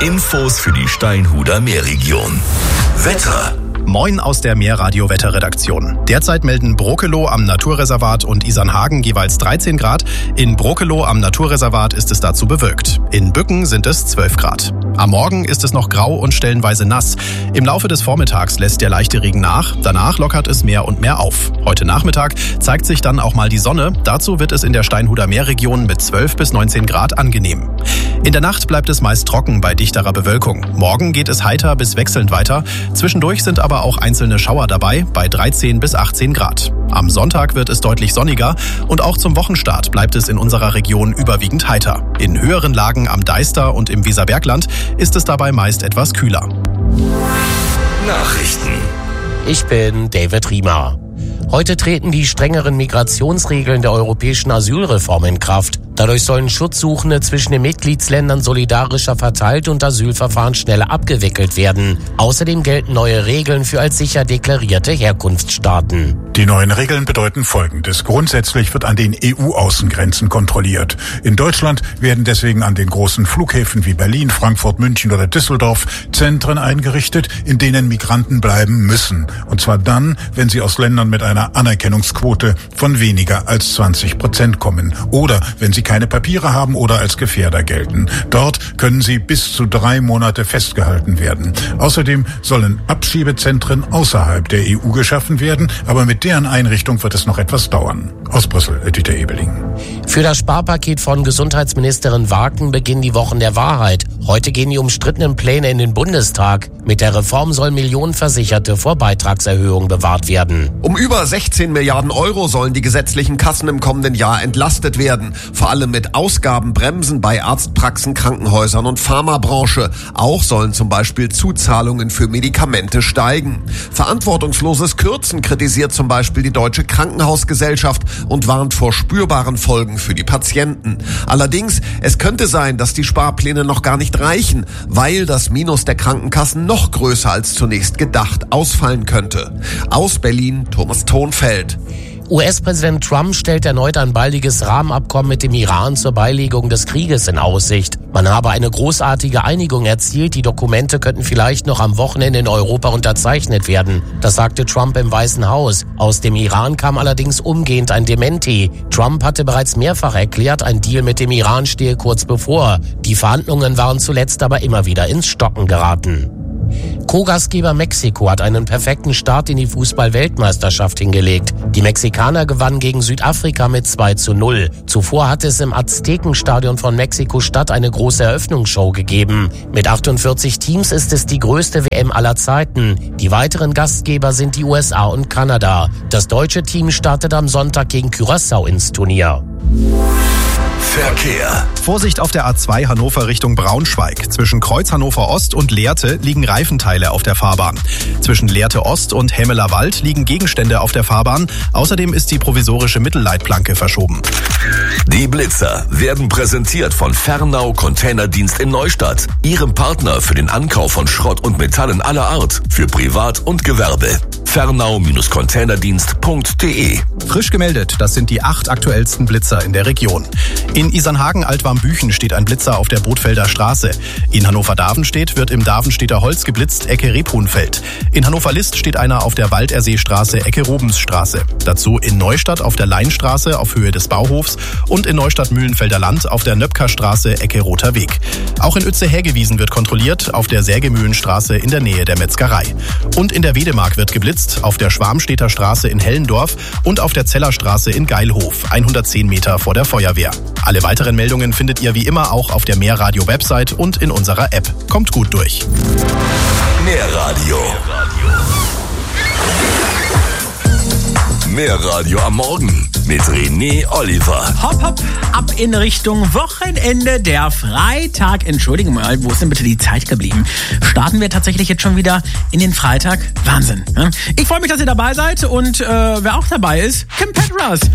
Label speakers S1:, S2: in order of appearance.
S1: Infos für die Steinhuder Meerregion. Wetter.
S2: Moin aus der Meerradio-Wetterredaktion. Derzeit melden Brokeloh am Naturreservat und Isernhagen jeweils 13 Grad. In Brokeloh am Naturreservat ist es dazu bewölkt. In Bücken sind es 12 Grad. Am Morgen ist es noch grau und stellenweise nass. Im Laufe des Vormittags lässt der leichte Regen nach. Danach lockert es mehr und mehr auf. Heute Nachmittag zeigt sich dann auch mal die Sonne. Dazu wird es in der Steinhuder Meerregion mit 12 bis 19 Grad angenehm. In der Nacht bleibt es meist trocken bei dichterer Bewölkung. Morgen geht es heiter bis wechselnd weiter. Zwischendurch sind aber auch einzelne Schauer dabei, bei 13 bis 18 Grad. Am Sonntag wird es deutlich sonniger und auch zum Wochenstart bleibt es in unserer Region überwiegend heiter. In höheren Lagen am Deister und im Weserbergland ist es dabei meist etwas kühler.
S1: Nachrichten.
S3: Ich bin David Riemer. Heute treten die strengeren Migrationsregeln der europäischen Asylreform in Kraft. Dadurch sollen Schutzsuchende zwischen den Mitgliedsländern solidarischer verteilt und Asylverfahren schneller abgewickelt werden. Außerdem gelten neue Regeln für als sicher deklarierte Herkunftsstaaten.
S4: Die neuen Regeln bedeuten Folgendes. Grundsätzlich wird an den EU-Außengrenzen kontrolliert. In Deutschland werden deswegen an den großen Flughäfen wie Berlin, Frankfurt, München oder Düsseldorf Zentren eingerichtet, in denen Migranten bleiben müssen. Und zwar dann, wenn sie aus Ländern mit einer Anerkennungsquote von weniger als 20% kommen oder wenn sie keine Papiere haben oder als Gefährder gelten. Dort können sie bis zu 3 Monate festgehalten werden. Außerdem sollen Abschiebezentren außerhalb der EU geschaffen werden, aber mit deren Einrichtung wird es noch etwas dauern. Aus Brüssel, Dieter Ebeling.
S3: Für das Sparpaket von Gesundheitsministerin Waken beginnen die Wochen der Wahrheit. Heute gehen die umstrittenen Pläne in den Bundestag. Mit der Reform sollen Millionen Versicherte vor Beitragserhöhungen bewahrt werden.
S5: Um über 16 Milliarden Euro sollen die gesetzlichen Kassen im kommenden Jahr entlastet werden. Vor allem mit Ausgabenbremsen bei Arztpraxen, Krankenhäusern und Pharmabranche. Auch sollen zum Beispiel Zuzahlungen für Medikamente steigen. Verantwortungsloses Kürzen kritisiert zum Beispiel die Deutsche Krankenhausgesellschaft und warnt vor spürbaren Folgen für die Patienten. Allerdings, es könnte sein, dass die Sparpläne noch gar nicht reichen, weil das Minus der Krankenkassen noch größer als zunächst gedacht ausfallen könnte. Aus Berlin, Thomas Thonfeld.
S3: US-Präsident Trump stellt erneut ein baldiges Rahmenabkommen mit dem Iran zur Beilegung des Krieges in Aussicht. Man habe eine großartige Einigung erzielt, die Dokumente könnten vielleicht noch am Wochenende in Europa unterzeichnet werden. Das sagte Trump im Weißen Haus. Aus dem Iran kam allerdings umgehend ein Dementi. Trump hatte bereits mehrfach erklärt, ein Deal mit dem Iran stehe kurz bevor. Die Verhandlungen waren zuletzt aber immer wieder ins Stocken geraten. Co-Gastgeber Mexiko hat einen perfekten Start in die Fußball-Weltmeisterschaft hingelegt. Die Mexikaner gewannen gegen Südafrika mit 2:0. Zuvor hatte es im Aztekenstadion von Mexiko-Stadt eine große Eröffnungsshow gegeben. Mit 48 Teams ist es die größte WM aller Zeiten. Die weiteren Gastgeber sind die USA und Kanada. Das deutsche Team startet am Sonntag gegen Curaçao ins Turnier.
S1: Verkehr.
S2: Vorsicht auf der A2 Hannover Richtung Braunschweig. Zwischen Kreuz Hannover Ost und Lehrte liegen Reifenteile auf der Fahrbahn. Zwischen Lehrte Ost und Hemmeler Wald liegen Gegenstände auf der Fahrbahn. Außerdem ist die provisorische Mittelleitplanke verschoben.
S1: Die Blitzer werden präsentiert von Fernau Containerdienst in Neustadt, Ihrem Partner für den Ankauf von Schrott und Metallen aller Art, für Privat und Gewerbe. Fernau-Containerdienst.de.
S2: Frisch gemeldet, das sind die 8 aktuellsten Blitzer in der Region. In Isernhagen-Altwarmbüchen steht ein Blitzer auf der Bootfelder Straße. In Hannover-Davenstedt wird im Davenstedter Holz geblitzt, Ecke Rebhuhnfeld. In Hannover-List steht einer auf der Walderseestraße, Ecke Robensstraße. Dazu in Neustadt auf der Leinstraße auf Höhe des Bauhofs und in Neustadt-Mühlenfelder Land auf der Nöpkerstraße, Ecke Roter Weg. Auch in Uetze-Hägewiesen wird kontrolliert, auf der Sägemühlenstraße in der Nähe der Metzgerei. Und in der Wedemark wird geblitzt, auf der Schwarmstedter Straße in Hellendorf und auf der Zellerstraße in Geilhof, 110 Meter vor der Feuerwehr. Alle weiteren Meldungen findet ihr wie immer auch auf der Meerradio-Website und in unserer App. Kommt gut durch.
S1: Meerradio. Meerradio am Morgen mit René Oliver.
S6: Hopp, hopp, ab in Richtung Wochenende, der Freitag. Entschuldigung mal, wo ist denn bitte die Zeit geblieben? Starten wir tatsächlich jetzt schon wieder in den Freitag? Wahnsinn. Ne? Ich freue mich, dass ihr dabei seid und wer auch dabei ist, Kim Petras.